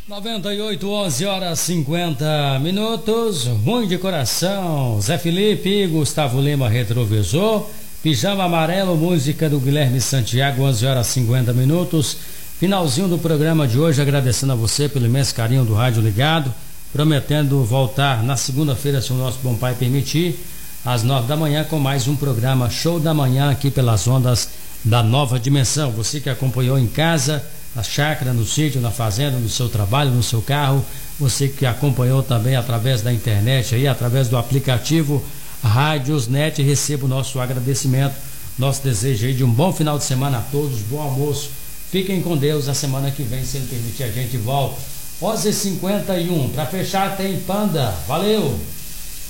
98, 11 horas 50 minutos. Ruim de coração, Zé Felipe, Gustavo Lima, Retrovisor. Pijama Amarelo, música do Guilherme Santiago, 11 horas 50 minutos. Finalzinho do programa de hoje, agradecendo a você pelo imenso carinho do rádio ligado, prometendo voltar na segunda-feira, se o nosso bom pai permitir, às 9 da manhã, com mais um programa Show da Manhã aqui pelas ondas da Nova Dimensão. Você que acompanhou em casa, na chácara, no sítio, na fazenda, no seu trabalho, no seu carro, você que acompanhou também através da internet aí, através do aplicativo Rádiosnet, receba o nosso agradecimento, nosso desejo aí de um bom final de semana a todos, bom almoço, fiquem com Deus. A semana que vem, se Ele permitir, a gente volta 11h51, para fechar tem Panda, valeu!